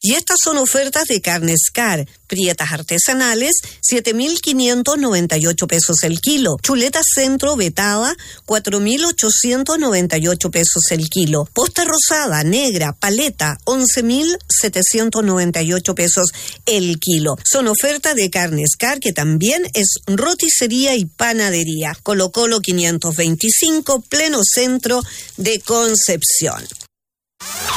Y estas son ofertas de carne Scar. Prietas artesanales, 7.598 pesos el kilo. Chuleta centro vetada, 4.898 pesos el kilo. Posta rosada, negra, paleta, 11.798 pesos el kilo. Son ofertas de carne Scar, que también es roticería y panadería. Colo Colo 525, pleno centro de Concepción.